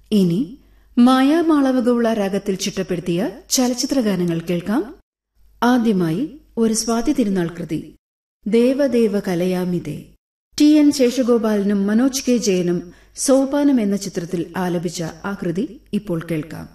ഇനി മായാമാളവകമുള്ള രാഗത്തിൽ ചിട്ടപ്പെടുത്തിയ ചലച്ചിത്ര ഗാനങ്ങൾ കേൾക്കാം. ആദ്യമായി ഒരു സ്വാതി തിരുനാൾ കൃതി, ദേവദേവ കലയാമിതേ. TN ശേഷഗോപാലനും Manoj K. ജയനും സോപാനം എന്ന ചിത്രത്തിൽ ആലപിച്ച ആ കൃതി ഇപ്പോൾ കേൾക്കാം.